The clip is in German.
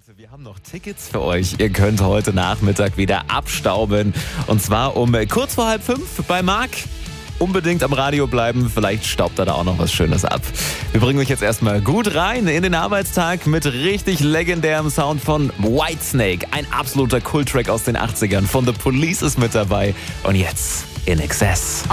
Wir haben noch Tickets für euch. Ihr könnt heute Nachmittag wieder abstauben. Und zwar um kurz vor 4:30 bei Marc. Unbedingt am Radio bleiben, vielleicht staubt er da auch noch was Schönes ab. Wir bringen euch jetzt erstmal gut rein in den Arbeitstag mit richtig legendärem Sound von Whitesnake. Ein absoluter Kulttrack aus den 80ern. Von The Police ist mit dabei. Und jetzt In Excess.